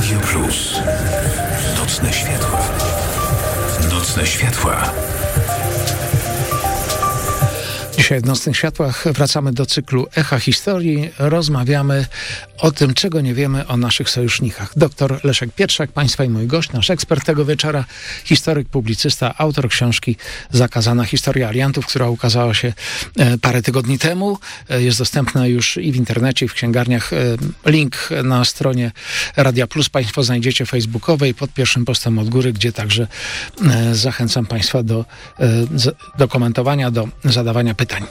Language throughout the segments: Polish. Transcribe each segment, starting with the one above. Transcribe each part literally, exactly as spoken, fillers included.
Radio Plus. Nocne światła. Nocne światła. Dzisiaj w Nocnych Światłach wracamy do cyklu Echa Historii. Rozmawiamy o tym, czego nie wiemy o naszych sojusznikach. Doktor Leszek Pietrzak, państwa i mój gość, nasz ekspert tego wieczora, historyk, publicysta, autor książki Zakazana historia aliantów, która ukazała się parę tygodni temu. Jest dostępna już i w internecie, i w księgarniach. Link na stronie Radia Plus państwo znajdziecie facebookowej pod pierwszym postem od góry, gdzie także zachęcam państwa do, do komentowania, do zadawania pytań.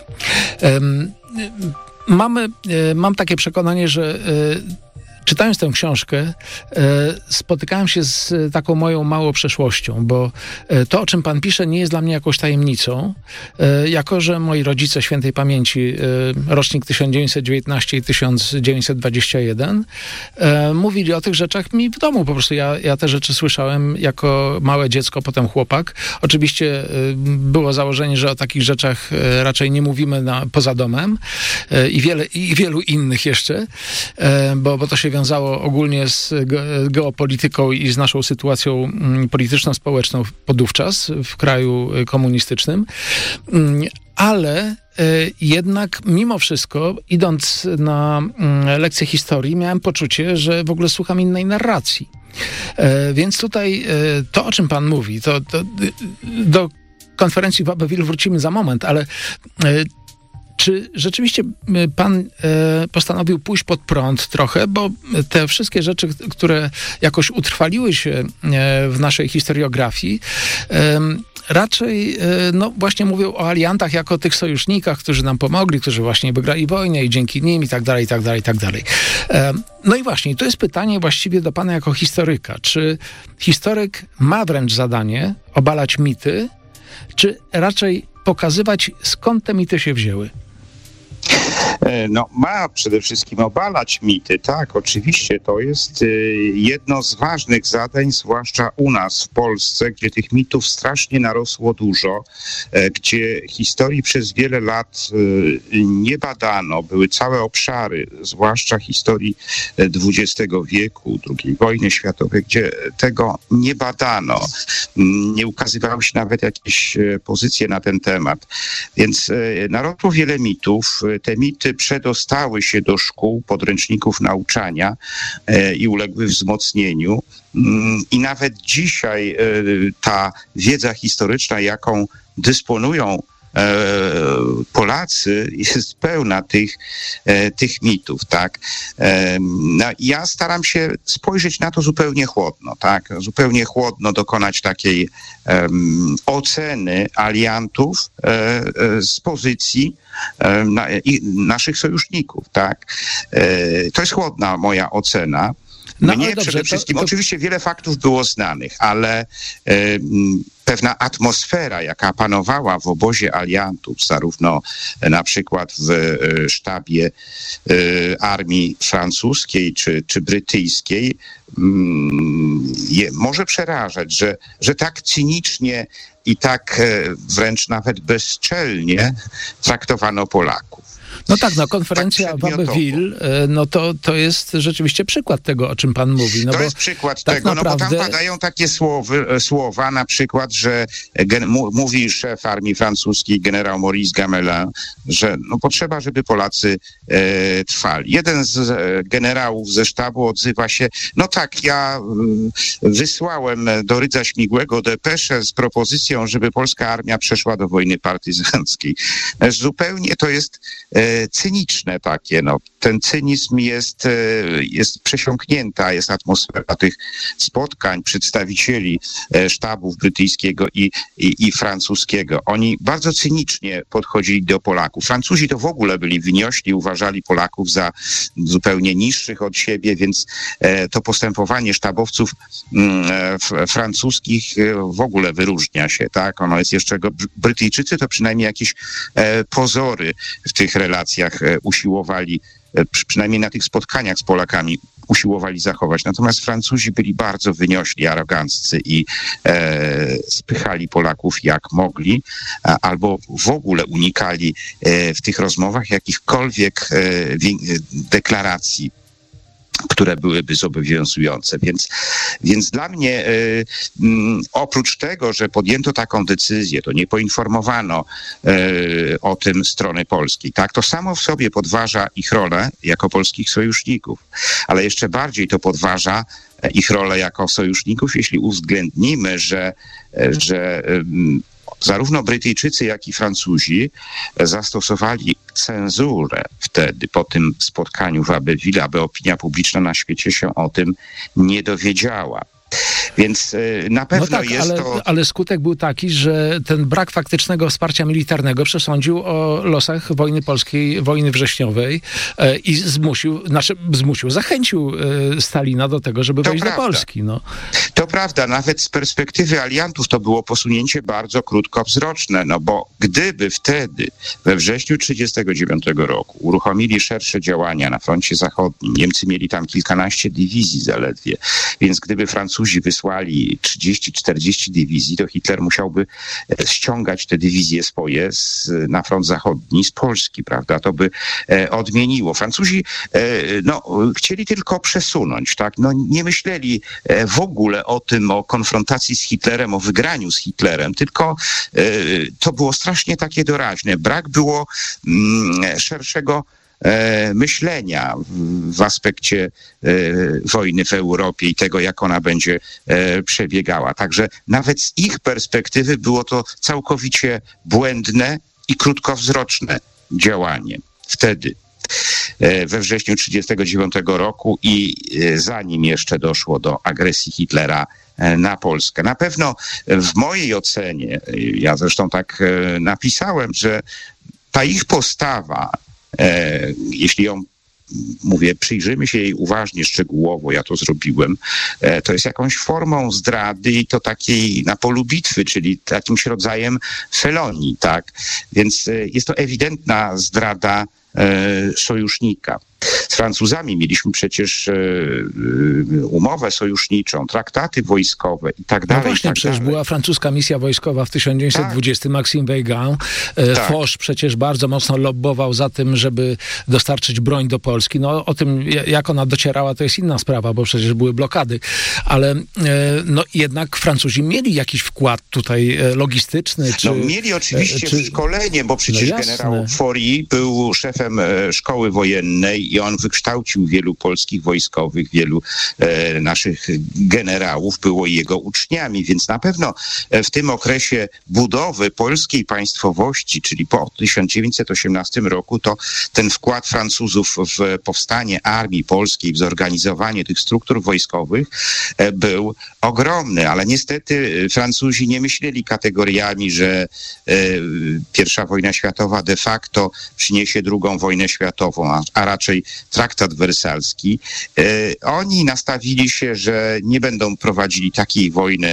Mamy, mam takie przekonanie, że czytając tę książkę, spotykałem się z taką moją małą przeszłością, bo to, o czym pan pisze, nie jest dla mnie jakąś tajemnicą. Jako że moi rodzice świętej pamięci, rocznik tysiąc dziewięćset dziewiętnasty i tysiąc dziewięćset dwadzieścia jeden, mówili o tych rzeczach mi w domu. Po prostu ja, ja te rzeczy słyszałem jako małe dziecko, potem chłopak. Oczywiście było założenie, że o takich rzeczach raczej nie mówimy na, poza domem i, wiele, i wielu innych jeszcze, bo, bo to się wiązało ogólnie z geopolityką i z naszą sytuacją polityczno-społeczną podówczas w kraju komunistycznym. Ale jednak mimo wszystko, idąc na lekcję historii, miałem poczucie, że w ogóle słucham innej narracji. Więc tutaj to, o czym pan mówi, to, to do konferencji w Abbeville wrócimy za moment, ale czy rzeczywiście pan e, postanowił pójść pod prąd trochę, bo te wszystkie rzeczy, które jakoś utrwaliły się e, w naszej historiografii, e, raczej e, no właśnie mówią o aliantach jako tych sojusznikach, którzy nam pomogli, którzy właśnie wygrali wojnę i dzięki nim i tak dalej, i tak dalej, i tak dalej. E, no i właśnie, to jest pytanie właściwie do pana jako historyka. Czy historyk ma wręcz zadanie obalać mity, czy raczej pokazywać, skąd te mity się wzięły? No, ma przede wszystkim obalać mity, tak, oczywiście to jest jedno z ważnych zadań, zwłaszcza u nas w Polsce, gdzie tych mitów strasznie narosło dużo, gdzie historii przez wiele lat nie badano, były całe obszary, zwłaszcza historii dwudziestego wieku, drugiej wojny światowej, gdzie tego nie badano, nie ukazywały się nawet jakieś pozycje na ten temat, więc narosło wiele mitów, te mity przedostały się do szkół, podręczników nauczania e, i uległy wzmocnieniu. I nawet dzisiaj e, ta wiedza historyczna, jaką dysponują e, Polacy, jest pełna tych, e, tych mitów, tak. E, no, ja staram się spojrzeć na to zupełnie chłodno, tak. Zupełnie chłodno dokonać takiej e, oceny aliantów e, e, z pozycji Na, i naszych sojuszników, tak? E, to jest chłodna moja ocena. No, Mnie dobrze, przede wszystkim, to, to... oczywiście wiele faktów było znanych, ale e, pewna atmosfera, jaka panowała w obozie aliantów, zarówno e, na przykład w e, sztabie e, armii francuskiej czy, czy brytyjskiej, mm, je, może przerażać, że, że tak cynicznie i tak e, wręcz nawet bezczelnie traktowano Polaków. No tak, no konferencja tak w Abbeville, no to, to jest rzeczywiście przykład tego, o czym pan mówi. No to bo jest przykład tak tego, naprawdę... no bo tam padają takie słowy, słowa, na przykład, że gen, mówi szef armii francuskiej, generał Maurice Gamelin, że no potrzeba, żeby Polacy e, trwali. Jeden z generałów ze sztabu odzywa się, no tak, ja e, wysłałem do Rydza Śmigłego depeszę z propozycją, żeby polska armia przeszła do wojny partyzanckiej. Zupełnie to jest e, cyniczne takie, no. Ten cynizm jest, jest przesiąknięta, jest atmosfera tych spotkań przedstawicieli sztabów brytyjskiego i, i, i francuskiego. Oni bardzo cynicznie podchodzili do Polaków. Francuzi to w ogóle byli wyniośli, uważali Polaków za zupełnie niższych od siebie, więc to postępowanie sztabowców francuskich w ogóle wyróżnia się, tak? Ono jest jeszcze, Brytyjczycy to przynajmniej jakieś pozory w tych relacjach usiłowali, przynajmniej na tych spotkaniach z Polakami usiłowali zachować. Natomiast Francuzi byli bardzo wyniośli, aroganccy i e, spychali Polaków jak mogli, a, albo w ogóle unikali e, w tych rozmowach jakichkolwiek e, wi- deklaracji które byłyby zobowiązujące. Więc, więc dla mnie y, y, oprócz tego, że podjęto taką decyzję, to nie poinformowano y, o tym strony polskiej, tak? To samo w sobie podważa ich rolę jako polskich sojuszników, ale jeszcze bardziej to podważa ich rolę jako sojuszników, jeśli uwzględnimy, że, że y, zarówno Brytyjczycy, jak i Francuzi zastosowali cenzurę wtedy po tym spotkaniu w Abbeville, aby opinia publiczna na świecie się o tym nie dowiedziała. Więc na pewno no tak, jest ale, to... ale skutek był taki, że ten brak faktycznego wsparcia militarnego przesądził o losach wojny polskiej, wojny wrześniowej e, i zmusił, znaczy zmusił, zachęcił e, Stalina do tego, żeby to wejść prawda. do Polski. No. To prawda, nawet z perspektywy aliantów to było posunięcie bardzo krótkowzroczne, no bo gdyby wtedy we wrześniu tysiąc dziewięćset trzydziestego dziewiątego roku uruchomili szersze działania na froncie zachodnim, Niemcy mieli tam kilkanaście dywizji zaledwie, więc gdyby Francuzi wysłali trzydzieści czterdzieści dywizji, to Hitler musiałby ściągać te dywizje swoje z, na front zachodni z Polski, prawda? To by e, odmieniło. Francuzi e, no, chcieli tylko przesunąć, tak? No, nie myśleli e, w ogóle o tym, o konfrontacji z Hitlerem, o wygraniu z Hitlerem, tylko e, to było strasznie takie doraźne. Brak było mm, szerszego E, myślenia w, w aspekcie e, wojny w Europie i tego, jak ona będzie e, przebiegała. Także nawet z ich perspektywy było to całkowicie błędne i krótkowzroczne działanie wtedy, e, we wrześniu tysiąc dziewięćset trzydziestego dziewiątego roku i e, zanim jeszcze doszło do agresji Hitlera e, na Polskę. Na pewno w mojej ocenie, ja zresztą tak e, napisałem, że ta ich postawa, E, jeśli ją, mówię, przyjrzymy się jej uważnie, szczegółowo, ja to zrobiłem, e, to jest jakąś formą zdrady i to takiej na polu bitwy, czyli jakimś rodzajem felonii, tak? Więc e, jest to ewidentna zdrada e, sojusznika. Z Francuzami mieliśmy przecież e, umowę sojuszniczą, traktaty wojskowe i tak dalej. No właśnie, tak przecież dalej. była francuska misja wojskowa w tysiąc dziewięćset dwudziestym, tak. Maxime Weygand. E, tak. Foch przecież bardzo mocno lobbował za tym, żeby dostarczyć broń do Polski. No o tym, jak ona docierała, to jest inna sprawa, bo przecież były blokady. Ale e, no jednak Francuzi mieli jakiś wkład tutaj e, logistyczny. Czy, no mieli oczywiście e, czy... szkolenie, bo przecież no generał Faury był szefem e, szkoły wojennej i on wykształcił wielu polskich wojskowych, wielu e, naszych generałów, było jego uczniami, więc na pewno w tym okresie budowy polskiej państwowości, czyli po tysiąc dziewięćset osiemnastym roku, to ten wkład Francuzów w powstanie armii polskiej, w zorganizowanie tych struktur wojskowych e, był ogromny, ale niestety Francuzi nie myśleli kategoriami, że e, pierwsza wojna światowa de facto przyniesie drugą wojnę światową, a, a raczej traktat wersalski. E, oni nastawili się, że nie będą prowadzili takiej wojny,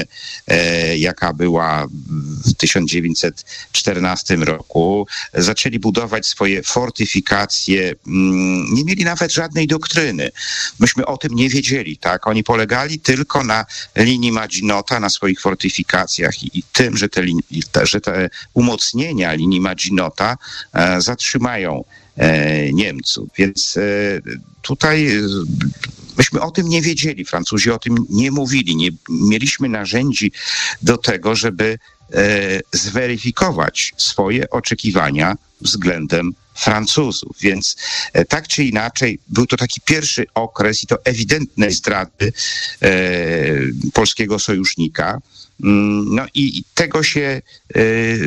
e, jaka była w tysiąc dziewięćset czternastym roku. Zaczęli budować swoje fortyfikacje. Mm, nie mieli nawet żadnej doktryny. Myśmy o tym nie wiedzieli, tak? Oni polegali tylko na linii Maginota, na swoich fortyfikacjach i, i tym, że te, że te umocnienia linii Maginota e, zatrzymają e, Niemców. Więc e, tutaj e, myśmy o tym nie wiedzieli. Francuzi o tym nie mówili. Nie mieliśmy narzędzi do tego, żeby e, zweryfikować swoje oczekiwania względem Francuzów. Więc e, tak czy inaczej był to taki pierwszy okres i to ewidentnej zdrady e, polskiego sojusznika. No i tego się e,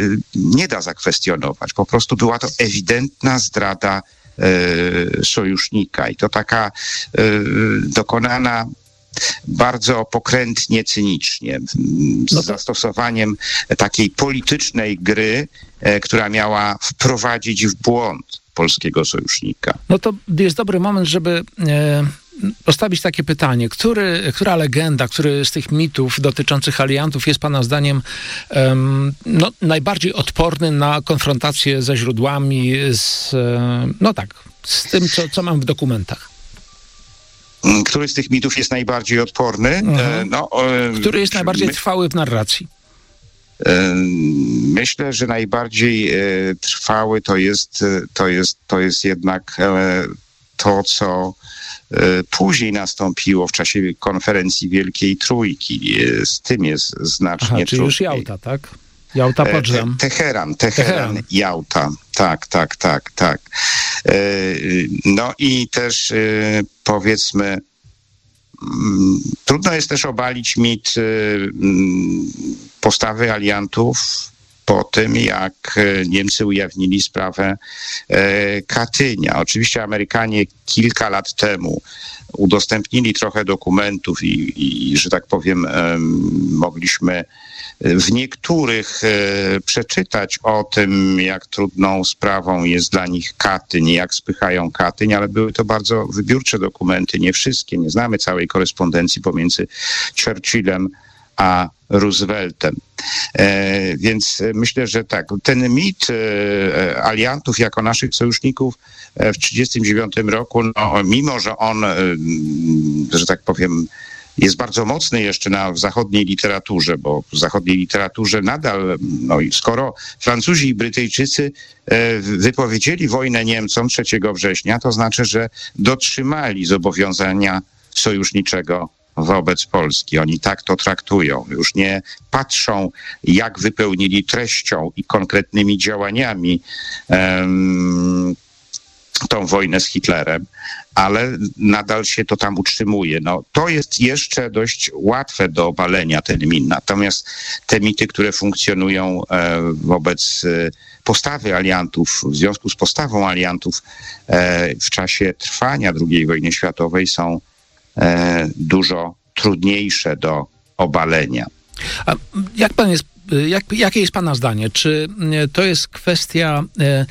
nie da zakwestionować. Po prostu była to ewidentna zdrada e, sojusznika i to taka e, dokonana bardzo pokrętnie, cynicznie, z no to... zastosowaniem takiej politycznej gry, e, która miała wprowadzić w błąd polskiego sojusznika. No to jest dobry moment, żeby e, postawić takie pytanie. Który, która legenda, który z tych mitów dotyczących aliantów jest pana zdaniem e, no, najbardziej odporny na konfrontację ze źródłami, z, e, no tak, z tym, co, co mam w dokumentach? Który z tych mitów jest najbardziej odporny? Mhm. No, Który jest najbardziej my... trwały w narracji? Myślę, że najbardziej trwały to jest, to jest, to jest jednak to, co później nastąpiło w czasie konferencji Wielkiej Trójki. Z tym jest znacznie Aha, czyli trudniej. już Jałta, tak? Jałta, Poczdam. Te, Teheran, Teheran, Teheran, Jałta. Tak, tak, tak, tak. No i też powiedzmy, trudno jest też obalić mit postawy aliantów po tym, jak Niemcy ujawnili sprawę Katynia. Oczywiście Amerykanie kilka lat temu udostępnili trochę dokumentów i, i że tak powiem, mogliśmy w niektórych przeczytać o tym, jak trudną sprawą jest dla nich Katyń, jak spychają Katyń, ale były to bardzo wybiórcze dokumenty, nie wszystkie. Nie znamy całej korespondencji pomiędzy Churchillem a Rooseveltem. E, więc myślę, że tak, ten mit e, aliantów jako naszych sojuszników w tysiąc dziewięćset trzydziestym dziewiątym roku, no, mimo że on, e, że tak powiem, jest bardzo mocny jeszcze na, w zachodniej literaturze, bo w zachodniej literaturze nadal, no skoro Francuzi i Brytyjczycy e, wypowiedzieli wojnę Niemcom trzeciego września, to znaczy, że dotrzymali zobowiązania sojuszniczego wobec Polski. Oni tak to traktują. Już nie patrzą, jak wypełnili treścią i konkretnymi działaniami um, tą wojnę z Hitlerem, ale nadal się to tam utrzymuje. No, to jest jeszcze dość łatwe do obalenia, ten mit. Natomiast te mity, które funkcjonują e, wobec e, postawy aliantów, w związku z postawą aliantów e, w czasie trwania drugiej wojny światowej są e, dużo trudniejsze do obalenia. A jak pan jest, jak, jakie jest pana zdanie? Czy to jest kwestia e,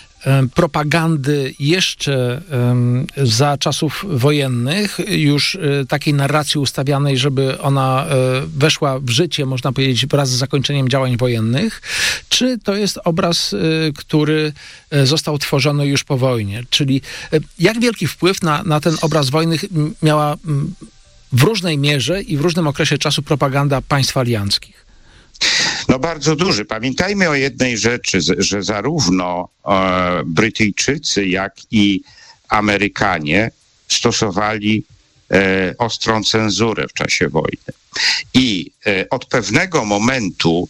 propagandy jeszcze um, za czasów wojennych, już um, takiej narracji ustawianej, żeby ona um, weszła w życie, można powiedzieć, wraz z zakończeniem działań wojennych, czy to jest obraz, um, który um, został tworzony już po wojnie? Czyli um, jak wielki wpływ na, na ten obraz wojny miała um, w różnej mierze i w różnym okresie czasu propaganda państw alianckich? No bardzo duży. Pamiętajmy o jednej rzeczy, że zarówno e, Brytyjczycy, jak i Amerykanie stosowali e, ostrą cenzurę w czasie wojny. I e, od pewnego momentu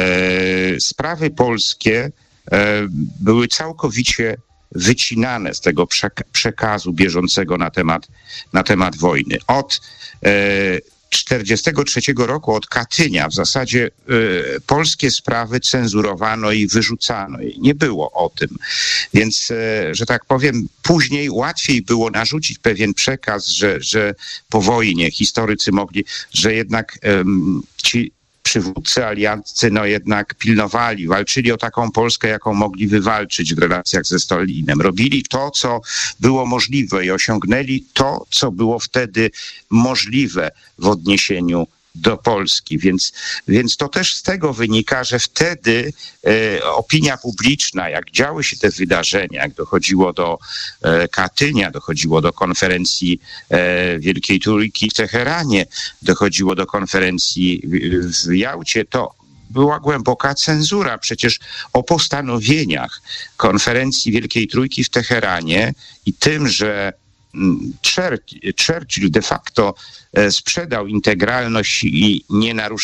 e, sprawy polskie e, były całkowicie wycinane z tego przekazu bieżącego na temat, na temat wojny. Od e, czterdziestego trzeciego roku, od Katynia w zasadzie y, polskie sprawy cenzurowano i wyrzucano. I nie było o tym. Więc, y, że tak powiem, później łatwiej było narzucić pewien przekaz, że, że po wojnie historycy mogli, że jednak y, ci przywódcy alianccy no jednak pilnowali, walczyli o taką Polskę, jaką mogli wywalczyć w relacjach ze Stalinem. Robili to, co było możliwe i osiągnęli to, co było wtedy możliwe w odniesieniu do Polski. Więc, więc to też z tego wynika, że wtedy e, opinia publiczna, jak działy się te wydarzenia, jak dochodziło do e, Katynia, dochodziło do konferencji e, Wielkiej Trójki w Teheranie, dochodziło do konferencji w, w Jałcie, to była głęboka cenzura. Przecież o postanowieniach konferencji Wielkiej Trójki w Teheranie i tym, że Churchill de facto sprzedał integralność i nie naruszył